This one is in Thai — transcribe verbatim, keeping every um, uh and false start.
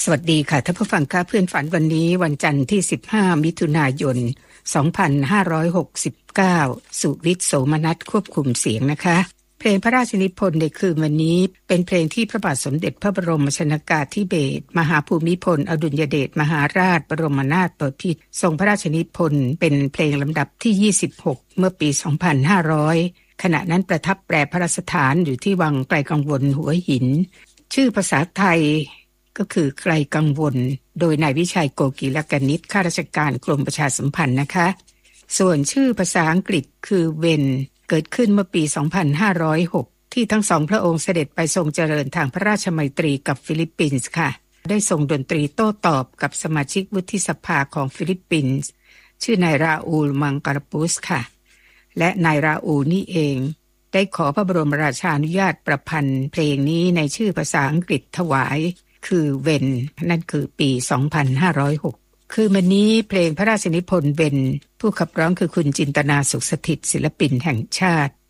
สวัสดีค่ะท่านผู้ฟังค่ะเพื่อนฝันวันนี้วันจันทร์ที่สิบห้ามิถุนายนสองพันห้าร้อยหกสิบเก้าสุวิทย์โสมนัสควบคุมเสียงนะคะเพลงพระราชนิพนธ์ในคืนวันนี้เป็นเพลงที่พระบาทสมเด็จพระบรมชนกาธิเบศรมหาภูมิพลอดุลยเดชมหาราชบรมนาถบพิตรทรงพระราชนิพนธ์เป็นเพลงลำดับที่ยี่สิบหกเมื่อปีสองพันห้าร้อยขณะนั้นประทับแปรพระราชฐานอยู่ที่วังไกลกังวลหัวหินชื่อภาษาไทยก็คือไกลกังวลโดยนายวิชัยโกกีลกนิษฐ์ข้าราชการกรมประชาสัมพันธ์นะคะส่วนชื่อภาษาอังกฤษคือเวนเกิดขึ้นเมื่อปีสองพันห้าร้อยหกที่ทั้งสองพระองค์เสด็จไปทรงเจริญทางพระราชมัยตรีกับฟิลิปปินส์ค่ะได้ทรงดนตรีโต้ตอบกับสมาชิกวุฒิสภาของฟิลิปปินส์ชื่อนายราอูลมังการปุสค่ะและนายราอูลนี่เองได้ขอพระบรมราชานุญาตประพันธ์เพลงนี้ในชื่อภาษาอังกฤษถวายคือเวนนั่นคือปีสองพันห้าร้อยหกคือวันนี้เพลงพระราชนิพนธ์เวนผู้ขับร้องคือคุณจินตนาสุขสถิตศิลปินแห่งชาติ